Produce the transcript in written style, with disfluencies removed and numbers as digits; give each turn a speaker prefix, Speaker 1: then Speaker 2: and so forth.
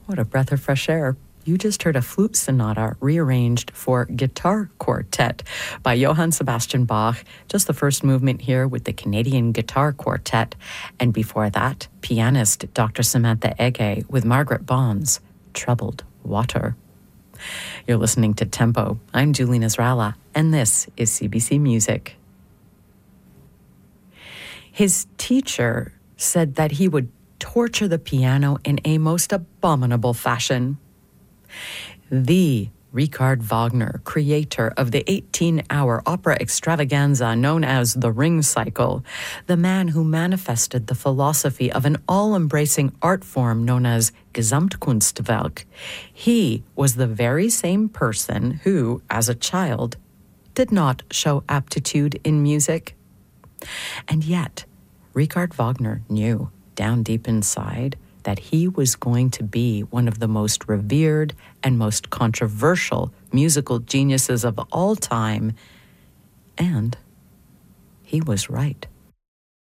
Speaker 1: What a breath of fresh air. You just heard a flute sonata rearranged for guitar quartet by Johann Sebastian Bach, just the first movement here with the Canadian Guitar Quartet. And before that, pianist Dr. Samantha Ege with Margaret Bond's Troubled Water. You're listening to Tempo. I'm Julie Nasrallah, and this is CBC Music. His teacher said that he would torture the piano in a most abominable fashion. The Richard Wagner, creator of the 18-hour opera extravaganza known as the Ring Cycle, the man who manifested the philosophy of an all-embracing art form known as Gesamtkunstwerk, he was the very same person who, as a child, did not show aptitude in music. And yet, Richard Wagner knew down deep inside that he was going to be one of the most revered and most controversial musical geniuses of all time. And he was right.